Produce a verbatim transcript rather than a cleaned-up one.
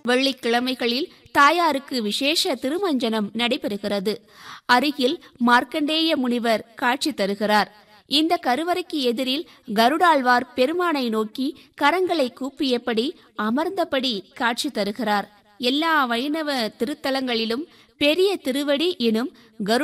வெள்ளிக்கிழமைகளில் தாயாருக்கு விசேஷ திருமஞ்சனம் நடைபெறுகிறது. அருகில் மார்க்கண்டேய முனிவர் காட்சி தருகிறார். இந்த கருவறைக்கு எதிரில் கருடாழ்வார் பெருமானை நோக்கி கரங்களை கூப்பியபடி அமர்ந்தபடி காட்சி தருகிறார். எல்லா வைணவ திருத்தலங்களிலும் பெரிய திருவடி எனும் கருட